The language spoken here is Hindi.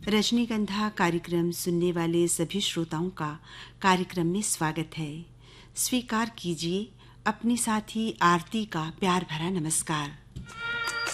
रजनीगंधा कार्यक्रम सुनने वाले सभी श्रोताओं का कार्यक्रम में स्वागत है। स्वीकार कीजिए अपनी साथी आरती का प्यार भरा नमस्कार।